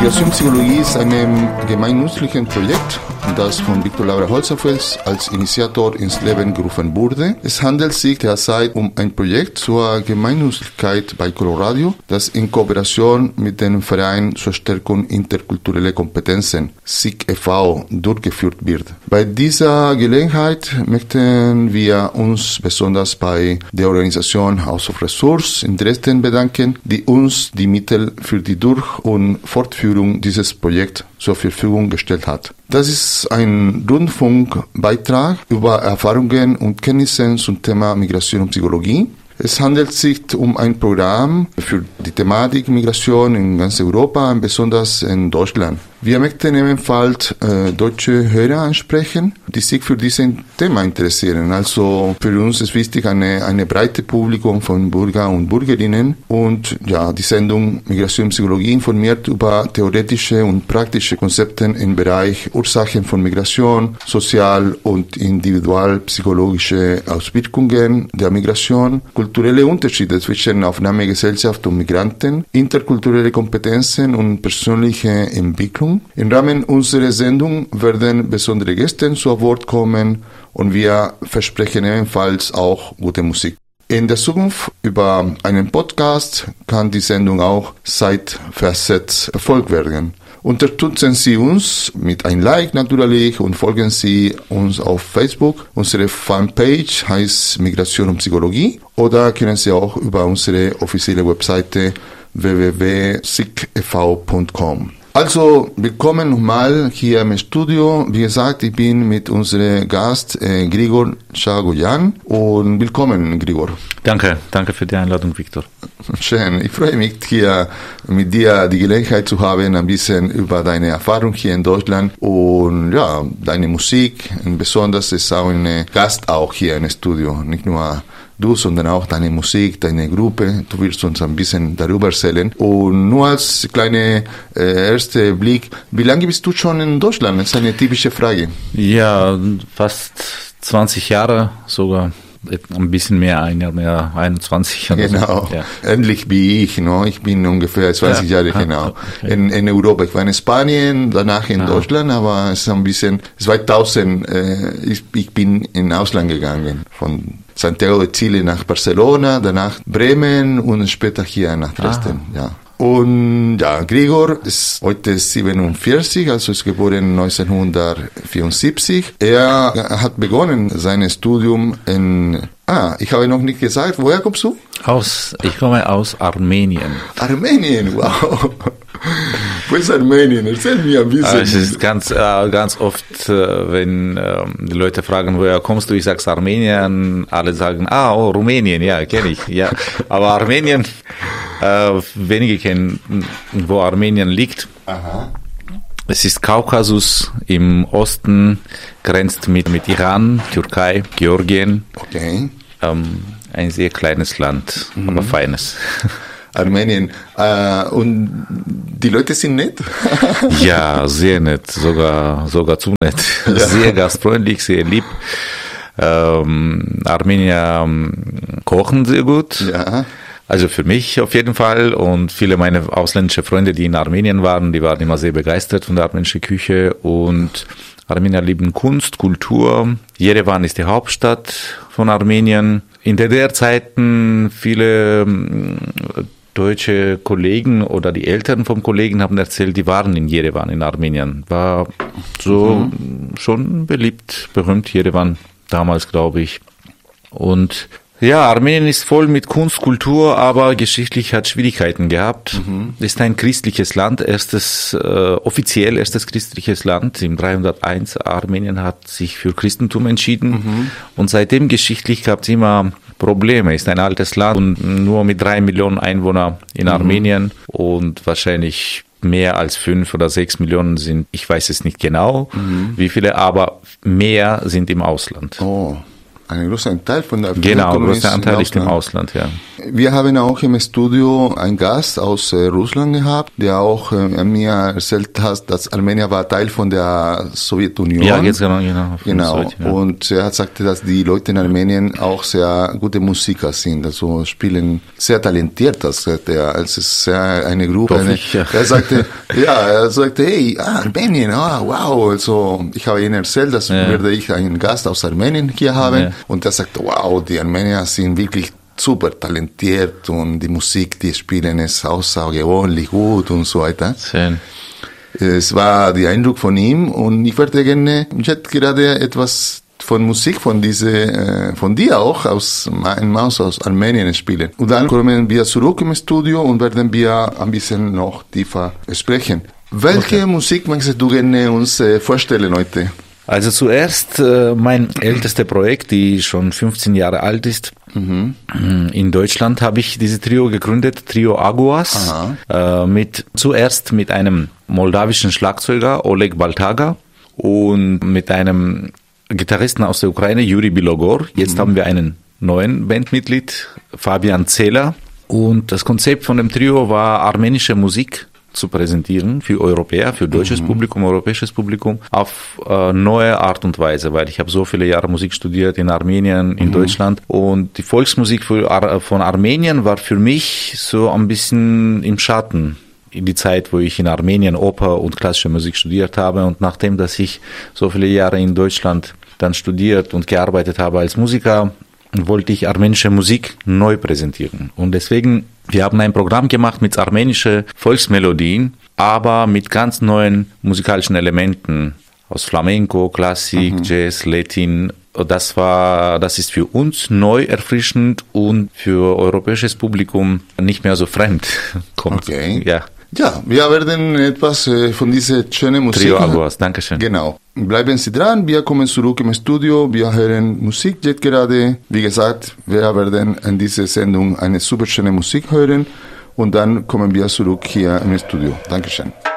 Migrationspsychologie ist ein gemeinnützliches Projekt, das von Viktor Laura Holzapfels als Initiator ins Leben gerufen wurde. Es handelt sich derzeit um ein Projekt zur Gemeinnützigkeit bei Coloradio, das in Kooperation mit dem Verein zur Stärkung interkultureller Kompetenzen, SIG e.V., durchgeführt wird. Bei dieser Gelegenheit möchten wir uns besonders bei der Organisation House of Resource in Dresden bedanken, die uns die Mittel für die Durch- und Fortführung dieses Projekts zur Verfügung gestellt hat. Das ist ein Rundfunkbeitrag über Erfahrungen und Kenntnisse zum Thema Migration und Psychologie. Es handelt sich um ein Programm für die Thematik Migration in ganz Europa, besonders in Deutschland. Wir möchten ebenfalls deutsche Hörer ansprechen, die sich für dieses Thema interessieren. Also für uns ist wichtig eine breite Publikum von Bürger und Bürgerinnen. Und ja, die Sendung Migration und Psychologie informiert über theoretische und praktische Konzepte im Bereich Ursachen von Migration, sozial- und individualpsychologische Auswirkungen der Migration, kulturelle Unterschiede zwischen Aufnahmegesellschaft und Migranten, interkulturelle Kompetenzen und persönliche Entwicklung. Im Rahmen unserer Sendung werden besondere Gäste zu Wort kommen und wir versprechen ebenfalls auch gute Musik. In der Zukunft über einen Podcast kann die Sendung auch zeitversetzt verfolgt werden. Unterstützen Sie uns mit einem Like natürlich und folgen Sie uns auf Facebook. Unsere Fanpage heißt Migration und Psychologie oder können Sie auch über unsere offizielle Webseite www.sigev.com. Also, willkommen nochmal hier im Studio. Wie gesagt, ich bin mit unserem Gast Grigor Chagoyan und willkommen, Grigor. Danke für die Einladung, Viktor. Schön, ich freue mich hier mit dir die Gelegenheit zu haben, ein bisschen über deine Erfahrung hier in Deutschland und ja, deine Musik. Und besonders ist auch ein Gast auch hier im Studio, nicht nur du, sondern auch deine Musik, deine Gruppe. Du wirst uns ein bisschen darüber erzählen. Und nur als kleiner erster Blick, wie lange bist du schon in Deutschland? Das ist eine typische Frage. Ja, fast 20 Jahre sogar. Ein bisschen mehr, 21. Genau, so. Ja. Ähnlich wie ich. No? Ich bin ungefähr 20 Jahre genau okay. in Europa. Ich war in Spanien, danach in Deutschland, aber es ist ein bisschen 2000. Ich bin in Ausland gegangen, von Santiago de Chile nach Barcelona, danach Bremen und später hier nach Dresden. Ja. Und ja, Grigor ist heute 47, also ist geboren 1974. Er hat begonnen sein Studium ich habe noch nicht gesagt, woher kommst du? Ich komme aus Armenien. Armenien, wow. Wo ist Armenien? Erzähl mir ein bisschen. Es ist ganz oft, wenn die Leute fragen, woher kommst du, ich sage Armenien, alle sagen, Rumänien, ja, kenne ich. Ja. Aber Armenien, wenige kennen, wo Armenien liegt. Aha. Es ist Kaukasus, im Osten grenzt mit Iran, Türkei, Georgien. Okay. Ein sehr kleines Land, aber feines. Armenien. Und die Leute sind nett? Ja, sehr nett, sogar zu nett. Ja. Sehr gastfreundlich, sehr lieb. Armenier kochen sehr gut. Ja. Also für mich auf jeden Fall und viele meiner ausländischen Freunde, die in Armenien waren, die waren immer sehr begeistert von der armenischen Küche und Armenier lieben Kunst, Kultur. Jerewan ist die Hauptstadt von Armenien. In DDR-Zeiten viele deutsche Kollegen oder die Eltern vom Kollegen haben erzählt, die waren in Jerewan in Armenien. War so schon beliebt, berühmt Jerewan damals, glaube ich. Und ja, Armenien ist voll mit Kunst, Kultur, aber geschichtlich hat Schwierigkeiten gehabt. Ist ein christliches Land, offiziell erstes christliches Land. Im 301 Armenien hat sich für Christentum entschieden. Und seitdem geschichtlich gab es immer Probleme. Ist ein altes Land und nur mit 3 Millionen Einwohnern in Armenien und wahrscheinlich mehr als 5 oder 6 Millionen sind, ich weiß es nicht genau, wie viele, aber mehr sind im Ausland. Oh. Ein großer Teil von der Genau, ein großer Anteil ist im Ausland, ja. Wir haben auch im Studio einen Gast aus Russland gehabt, der auch mir erzählt hat, dass Armenien war Teil von der Sowjetunion. Ja, jetzt genau. Genau. Und er sagte, dass die Leute in Armenien auch sehr gute Musiker sind, also spielen sehr talentiert, das sagt er. Es ist sehr eine Gruppe. Er sagte, hey, Armenien, wow. Also, ich habe ihnen erzählt, dass werde ich einen Gast aus Armenien hier haben. Ja. Und er sagte, wow, die Armenier sind wirklich super talentiert und die Musik, die spielen, ist außergewöhnlich gut und so weiter. Schön. Es war der Eindruck von ihm und ich hätte gerade etwas von Musik von dir auch aus Armenien spielen. Und dann kommen wir zurück im Studio und werden wir ein bisschen noch tiefer sprechen. Welche Musik möchtest du gerne uns vorstellen heute? Also zuerst mein ältestes Projekt, die schon 15 Jahre alt ist. In Deutschland habe ich dieses Trio gegründet, Trio Aguas, zuerst mit einem moldawischen Schlagzeuger, Oleg Baltaga, und mit einem Gitarristen aus der Ukraine, Yuri Bilogor. Jetzt haben wir einen neuen Bandmitglied, Fabian Zehler. Und das Konzept von dem Trio war, armenische Musik zu präsentieren für Europäer, für deutsches Publikum, europäisches Publikum auf neue Art und Weise, weil ich habe so viele Jahre Musik studiert in Armenien, in Deutschland, und die Volksmusik von Armenien war für mich so ein bisschen im Schatten in die Zeit, wo ich in Armenien Oper und klassische Musik studiert habe, und nachdem, dass ich so viele Jahre in Deutschland dann studiert und gearbeitet habe als Musiker, wollte ich armenische Musik neu präsentieren. Und deswegen, wir haben ein Programm gemacht mit armenischen Volksmelodien, aber mit ganz neuen musikalischen Elementen aus Flamenco, Klassik, Jazz, Latin. Das ist für uns neu, erfrischend und für europäisches Publikum nicht mehr so fremd. Okay. Ja. Ja, wir werden etwas von dieser schönen Musik. Trio Aguas, danke schön. Genau. Bleiben Sie dran, wir kommen zurück im Studio, wir hören Musik jetzt gerade. Wie gesagt, wir werden in dieser Sendung eine super schöne Musik hören und dann kommen wir zurück hier im Studio. Dankeschön.